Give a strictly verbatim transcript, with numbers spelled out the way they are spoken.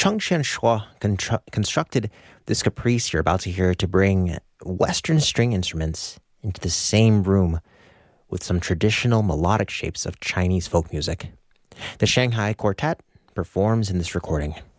Chung Chien-hsuo contru- constructed this caprice you're about to hear to bring Western string instruments into the same room with some traditional melodic shapes of Chinese folk music. The Shanghai Quartet performs in this recording.